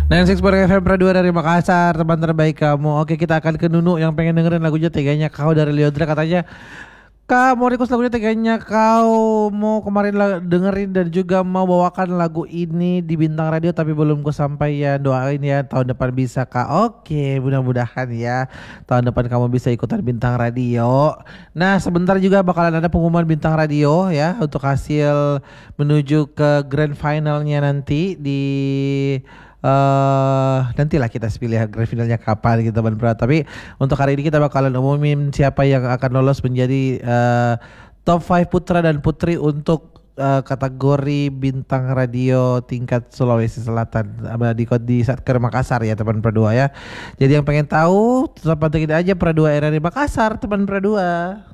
96 FM Pradua dari Makassar, teman terbaik kamu. Oke, kita akan ke Nunu yang pengen dengerin lagunya Teganya Kau dari Lyodra. Katanya Kak mau request lagunya Teganya Kau, mau kemarin dengerin dan juga mau bawakan lagu ini di Bintang Radio tapi belum kesampaian. Doain ya tahun depan bisa Kak. Oke, mudah-mudahan ya tahun depan kamu bisa ikutan Bintang Radio. Nah, sebentar juga bakalan ada pengumuman Bintang Radio ya untuk hasil menuju ke grand finalnya nanti di nantilah kita pilih grand finalnya kapan gitu teman bro. Tapi untuk hari ini kita bakalan umumin siapa yang akan lolos menjadi top 5 putra dan putri untuk kategori bintang radio tingkat Sulawesi Selatan di Satker Makassar ya teman Pradua ya. Jadi yang pengen tahu tetap pantengin aja Pradua RRI Makassar teman Pradua.